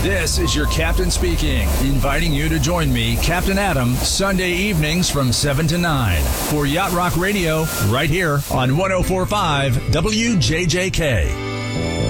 This is your captain speaking, inviting you to join me, Captain Adam, Sunday evenings from 7 to 9 for Yacht Rock Radio right here on 104.5 WJJK.